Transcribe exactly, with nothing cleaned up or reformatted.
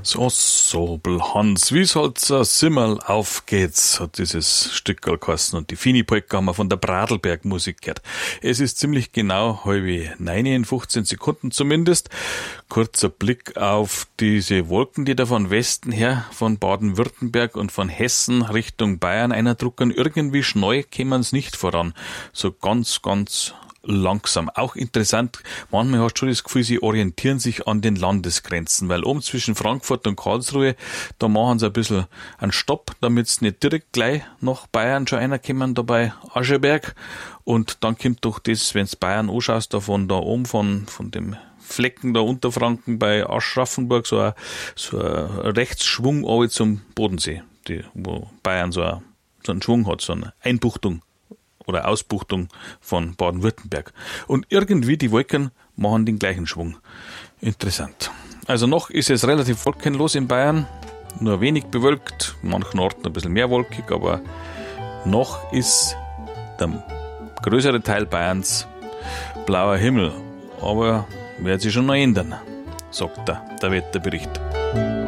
So, Sobel, wie's halt so Simmerl, auf geht's, hat dieses Stückerl geheißen. Und die Fini-Polka haben wir von der Bradelberg-Musik gehört. Es ist ziemlich genau halbe neun in fünfzehn Sekunden zumindest. Kurzer Blick auf diese Wolken, die da von Westen her, von Baden-Württemberg und von Hessen Richtung Bayern eindrucken. Irgendwie schnell kämen's nicht voran. So ganz, ganz langsam. Auch interessant, manchmal hast du schon das Gefühl, sie orientieren sich an den Landesgrenzen, weil oben zwischen Frankfurt und Karlsruhe, da machen sie ein bisschen einen Stopp, damit sie nicht direkt gleich nach Bayern schon einer kommen, da bei Ascheberg. Und dann kommt doch das, wenn du Bayern anschaust, da von da oben, von, von dem Flecken da Unterfranken bei Aschaffenburg, so ein, so ein Rechtsschwung aber zum Bodensee, die, wo Bayern so, ein, so einen Schwung hat, so eine Einbuchtung oder Ausbuchtung von Baden-Württemberg. Und irgendwie die Wolken machen den gleichen Schwung. Interessant. Also noch ist es relativ wolkenlos in Bayern, nur wenig bewölkt, manchen Orten ein bisschen mehr wolkig, aber noch ist der größere Teil Bayerns blauer Himmel. Aber wird sich schon noch ändern, sagt der, der Wetterbericht.